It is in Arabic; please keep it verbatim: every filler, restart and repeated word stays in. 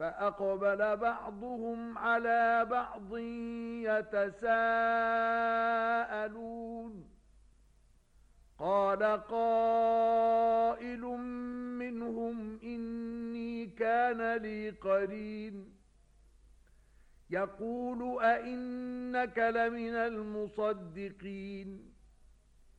فأقبل بعضهم على بعض يتساءلون قال قائل منهم إني كان لي قرين يقول أئنك لمن المصدقين